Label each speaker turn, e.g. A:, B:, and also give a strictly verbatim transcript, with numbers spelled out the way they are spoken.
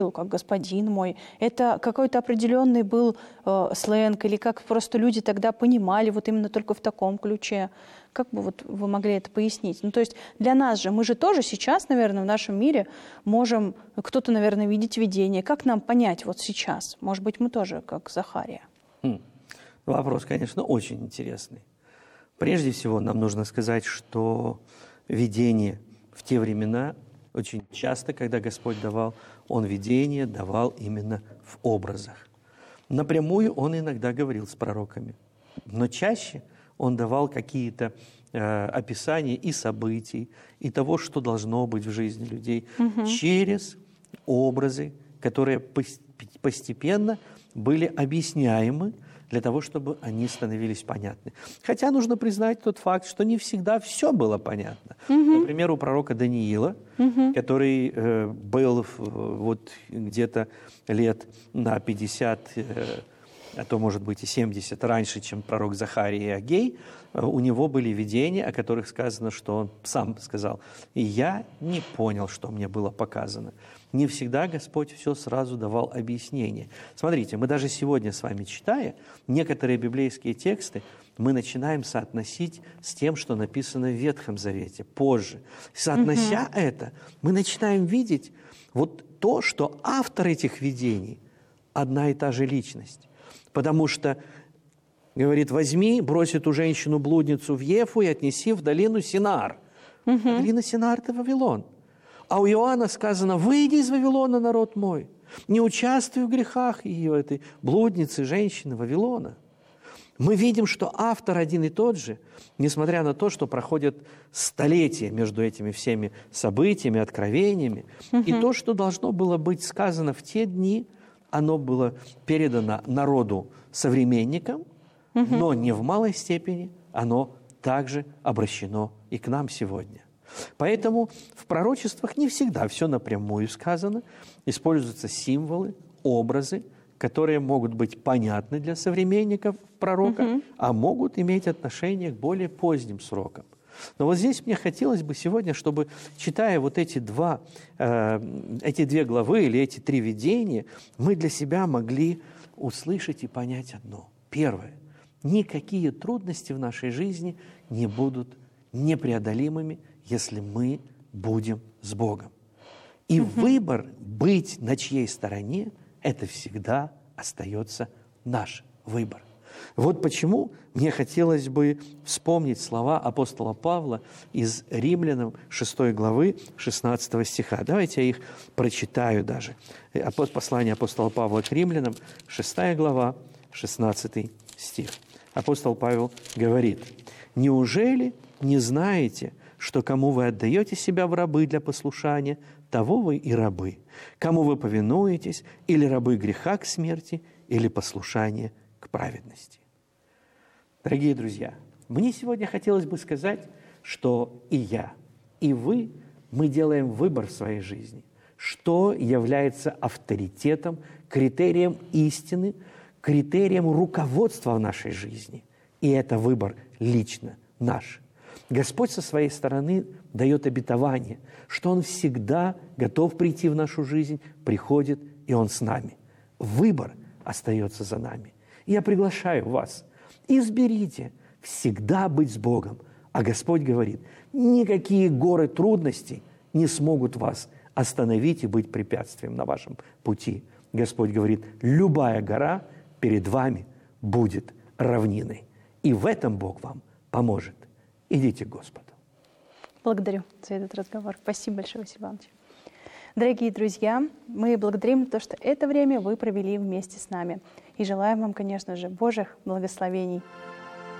A: как господин мой. Это какой-то определенный был э, сленг, или как просто люди тогда понимали вот именно только в таком ключе. Как бы вот вы могли это пояснить? Ну, то есть для нас же, мы же тоже сейчас, наверное, в нашем мире можем, кто-то, наверное, видеть видение. Как нам понять вот сейчас? Может быть, мы тоже, как Захария?
B: Хм. Вопрос, конечно, очень интересный. Прежде всего, нам нужно сказать, что видение в те времена очень часто, когда Господь давал, Он видение давал именно в образах. Напрямую Он иногда говорил с пророками, но чаще Он давал какие-то э, описания и событий, и того, что должно быть в жизни людей, угу. через образы, которые постепенно были объясняемы для того, чтобы они становились понятны. Хотя нужно признать тот факт, что не всегда все было понятно. Угу. Например, у пророка Даниила, угу. который э, был вот где-то лет на пятьдесят, э, а то, может быть, и семьдесят раньше, чем пророк Захария и Агей, э, у него были видения, о которых сказано, что он сам сказал: «И я не понял, что мне было показано». Не всегда Господь все сразу давал объяснение. Смотрите, мы даже сегодня с вами, читая некоторые библейские тексты, мы начинаем соотносить с тем, что написано в Ветхом Завете, позже. Соотнося угу. это, мы начинаем видеть вот то, что автор этих видений – одна и та же личность. Потому что, говорит, возьми, брось эту женщину-блудницу в Ефу и отнеси в долину Синар. Угу. Долина Синар – это Вавилон. А у Иоанна сказано: «Выйди из Вавилона, народ мой, не участвуй в грехах ее, этой блудницы, женщины Вавилона». Мы видим, что автор один и тот же, несмотря на то, что проходят столетия между этими всеми событиями, откровениями, угу. и то, что должно было быть сказано в те дни, оно было передано народу современникам, угу. но не в малой степени, оно также обращено и к нам сегодня. Поэтому в пророчествах не всегда все напрямую сказано. Используются символы, образы, которые могут быть понятны для современников пророка, угу. а могут иметь отношение к более поздним срокам. Но вот здесь мне хотелось бы сегодня, чтобы, читая вот эти, два, э, эти две главы или эти три видения, мы для себя могли услышать и понять одно. Первое. Никакие трудности в нашей жизни не будут непреодолимыми, если мы будем с Богом. И угу. выбор быть на чьей стороне, это всегда остается наш выбор. Вот почему мне хотелось бы вспомнить слова апостола Павла из Римлянам шестой главы шестнадцатого стиха. Давайте я их прочитаю даже. Послание апостола Павла к Римлянам, шестая глава, шестнадцатый стих. Апостол Павел говорит: «Неужели не знаете, что кому вы отдаете себя в рабы для послушания, того вы и рабы, кому вы повинуетесь, или рабы греха к смерти, или послушание к праведности». Дорогие друзья, мне сегодня хотелось бы сказать, что и я, и вы, мы делаем выбор в своей жизни, что является авторитетом, критерием истины, критерием руководства в нашей жизни. И это выбор лично наш. Господь со своей стороны дает обетование, что Он всегда готов прийти в нашу жизнь, приходит, и Он с нами. Выбор остается за нами. И я приглашаю вас, изберите всегда быть с Богом. А Господь говорит: никакие горы трудностей не смогут вас остановить и быть препятствием на вашем пути. Господь говорит: любая гора перед вами будет равниной. И в этом Бог вам поможет. Идите к Господу.
A: Благодарю за этот разговор. Спасибо большое, Василий Иванович. Дорогие друзья, мы благодарим за то, что это время вы провели вместе с нами. И желаем вам, конечно же, Божьих благословений.